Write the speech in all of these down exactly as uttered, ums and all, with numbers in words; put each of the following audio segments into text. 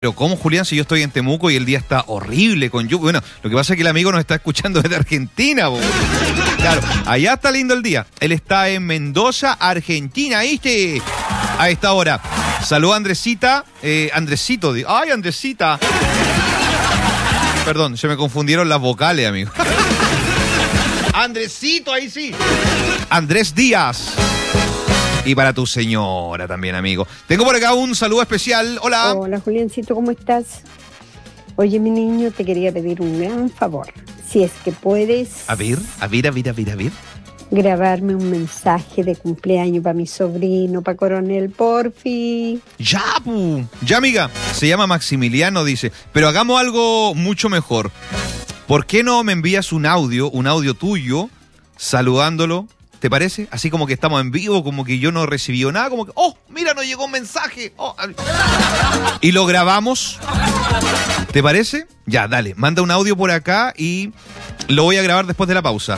Pero ¿cómo, Julián, si yo estoy en Temuco y el día está horrible con lluvia? Bueno, lo que pasa es que el amigo nos está escuchando desde Argentina, bo. Claro, allá está lindo el día. Él está en Mendoza, Argentina, ¿viste? A esta hora. Saluda a Andresita, eh, Andresito, ay, Andresita. Perdón, se me confundieron las vocales, amigo. Andresito, ahí sí. Andrés Díaz. Y para tu señora también, amigo. Tengo por acá un saludo especial. Hola. Hola, Juliancito, ¿cómo estás? Oye, mi niño, te quería pedir un gran favor. Si es que puedes... A ver, a ver, a ver, a ver, a ver. Grabarme un mensaje de cumpleaños para mi sobrino, para Coronel, porfi. Ya, pu. Ya, amiga. Se llama Maximiliano, dice. Pero hagamos algo mucho mejor. ¿Por qué no me envías un audio, un audio tuyo, saludándolo? ¿Te parece? Así como que estamos en vivo, como que yo no recibí nada, como que, oh, mira, nos llegó un mensaje. Oh. Y lo grabamos. ¿Te parece? Ya, dale, manda un audio por acá y lo voy a grabar después de la pausa.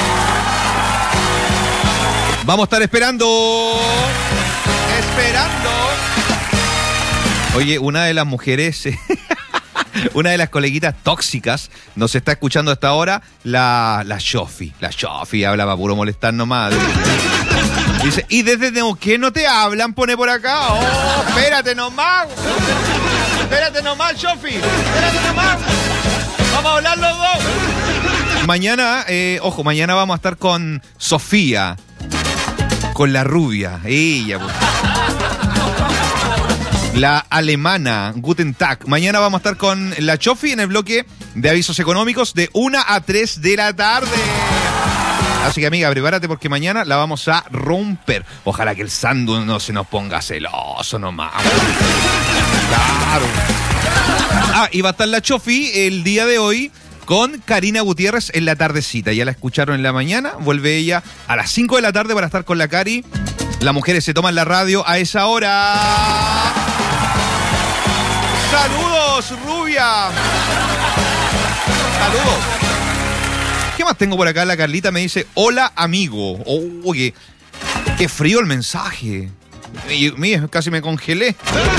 Vamos a estar esperando. Esperando. Oye, una de las mujeres... Una de las coleguitas tóxicas nos está escuchando hasta ahora, la, la Shofi. La Shofi hablaba puro molestar nomás. Dice, y desde Neuquén no te hablan, pone por acá. Oh, espérate nomás. Espérate nomás, Shofi. Espérate nomás. Vamos a hablar los dos. Mañana, eh, ojo, mañana vamos a estar con Sofía. Con la rubia. Ella, pues. La alemana, Guten Tag. Mañana vamos a estar con la Chofi en el bloque de avisos económicos de una a tres de la tarde. Así que, amiga, prepárate porque mañana la vamos a romper. Ojalá que el Sandu no se nos ponga celoso nomás. Claro. Ah, y va a estar la Chofi el día de hoy con Karina Gutiérrez en la tardecita. Ya la escucharon en la mañana. Vuelve ella a las cinco de la tarde para estar con la Cari. Las mujeres se toman la radio a esa hora. ¡Saludos, rubia! ¡Saludos! ¿Qué más tengo por acá? La Carlita me dice, hola, amigo. Oh, qué, qué frío el mensaje. Y, mira, casi me congelé.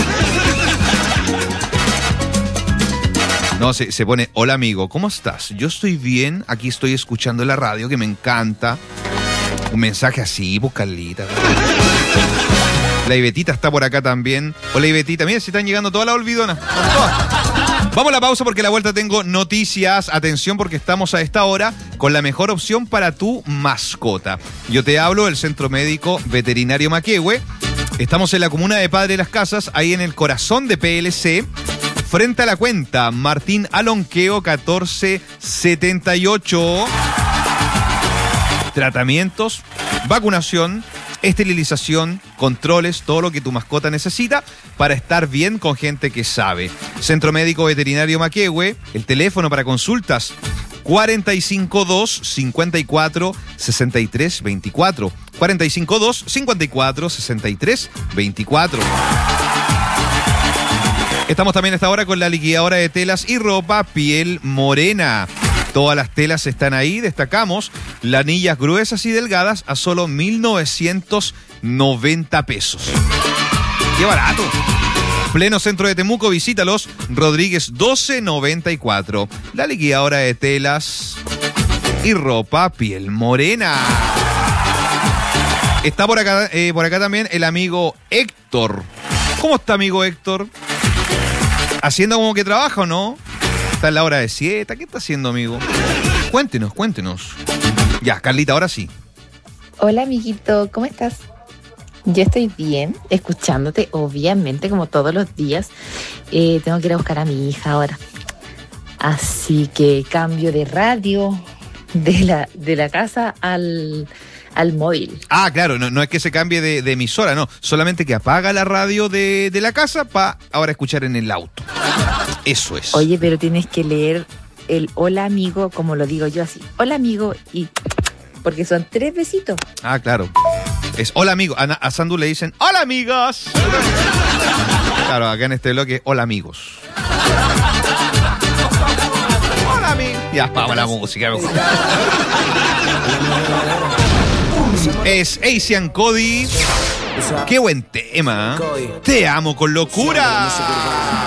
No, se, se pone, hola, amigo, ¿cómo estás? Yo estoy bien, aquí estoy escuchando la radio, que me encanta. Un mensaje así, pues, Carlita. La Ibetita está por acá también. Hola, Ibetita. Mira, se están llegando todas las olvidonas. Vamos a la pausa porque a la vuelta tengo noticias. Atención porque estamos a esta hora con la mejor opción para tu mascota. Yo te hablo del Centro Médico Veterinario Maquehue. Estamos en la comuna de Padre Las Casas, ahí en el corazón de P L C. Frente a la cuenta, Martín Alonqueo, catorce setenta y ocho. Tratamientos, vacunación, esterilización, controles, todo lo que tu mascota necesita para estar bien con gente que sabe. Centro Médico Veterinario Maquehue, el teléfono para consultas cuarenta y cinco dos, cincuenta y cuatro, sesenta y tres, veinticuatro. cuarenta y cinco dos, cincuenta y cuatro, sesenta y tres, veinticuatro. Estamos también a esta hora con la liquidadora de telas y ropa Piel Morena. Todas las telas están ahí, destacamos lanillas gruesas y delgadas a solo mil novecientos noventa pesos. ¡Qué barato! Pleno centro de Temuco, visítalos, Rodríguez doce noventa y cuatro. La liquidadora de telas y ropa Piel Morena. Está por acá, eh, por acá también el amigo Héctor. ¿Cómo está, amigo Héctor? ¿Haciendo como que trabaja o no? Está en la hora de siesta. ¿Qué está haciendo, amigo? Cuéntenos, cuéntenos. Ya, Carlita, ahora sí. Hola, amiguito, ¿cómo estás? Yo estoy bien, escuchándote, obviamente, como todos los días. Eh, tengo que ir a buscar a mi hija ahora. Así que cambio de radio de la, de la casa al, al móvil. Ah, claro, no, no es que se cambie de, de emisora, no. Solamente que apaga la radio de, de la casa para ahora escuchar en el auto. Eso es. Oye, pero tienes que leer el hola, amigo, como lo digo yo así. Hola, amigo, y porque son tres besitos. Ah, claro. Es hola, amigo. A, a Sandu le dicen hola, amigos. Claro, acá en este bloque, hola, amigos. Hola, amigos. Ya, vamos a la música. Es Asian Cody. Qué buen tema. Te amo con locura.